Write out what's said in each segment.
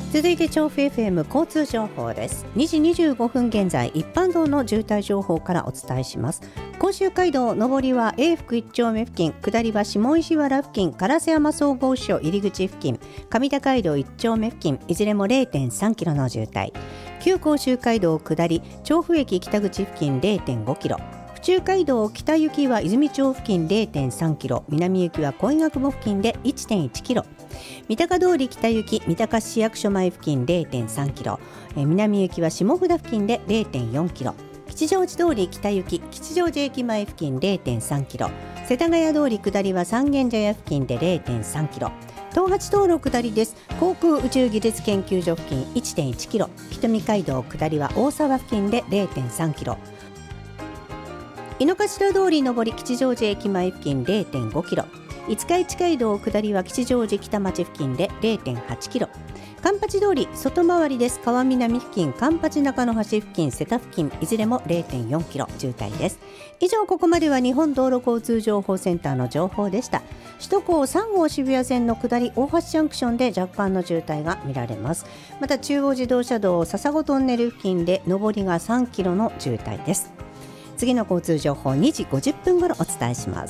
続いて調布 FM 交通情報です。2時25分現在、一般道の渋滞情報からお伝えします。甲州街道上りは永福1丁目付近、下りは下石原付近、烏山総合所入り口付近、上田街道1丁目付近、いずれも 0.3 キロの渋滞。旧甲州街道下り調布駅北口付近 0.5 キロ、府中街道北行きは泉町付近 0.3 キロ、南行きは恋ヶ窪付近で 1.1 キロ、三鷹通り北行き三鷹市役所前付近 0.3 キロ、南行きは下札付近で 0.4 キロ、吉祥寺通り北行き吉祥寺駅前付近 0.3 キロ、世田谷通り下りは三軒茶屋付近で 0.3 キロ、東八東路下りです。航空宇宙技術研究所付近 1.1 キロ、瞳街道下りは大沢付近で 0.3 キロ、井の頭通り上り吉祥寺駅前付近 0.5 キロ、五日市街道下りは吉祥寺北町付近で 0.8 キロ、環八通り外回りです川南付近環八中野橋付近瀬田付近いずれも 0.4 キロ渋滞です。以上、ここまでは日本道路交通情報センターの情報でした。首都高3号渋谷線の下り大橋ジャンクションで若干の渋滞が見られます。また中央自動車道笹子トンネル付近で上りが3キロの渋滞です。次の交通情報2時50分頃お伝えします。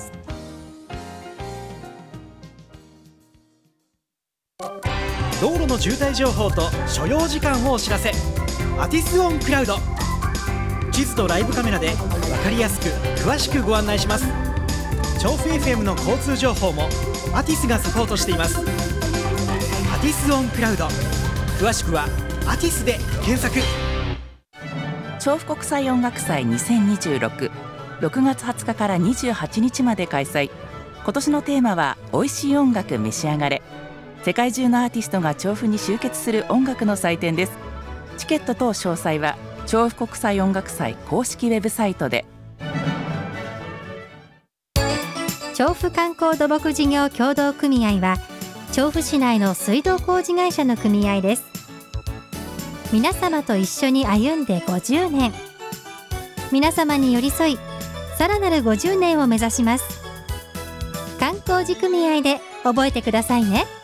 道路の渋滞情報と所要時間をお知らせ。アティスオンクラウド、地図とライブカメラで分かりやすく詳しくご案内します。調布 FM の交通情報もアティスがサポートしています。アティスオンクラウド、詳しくはアティスで検索。 調布国際音楽祭2026、6月20日から28日まで開催。今年のテーマは美味しい音楽召し上がれ。世界中のアーティストが調布に集結する音楽の祭典です。チケット等詳細は調布国際音楽祭公式ウェブサイトで。 調布観光土木事業協同組合は調布市内の水道工事会社の組合です。皆様と一緒に歩んで50年、皆様に寄り添いさらなる50年を目指します。観光地組合で覚えてくださいね。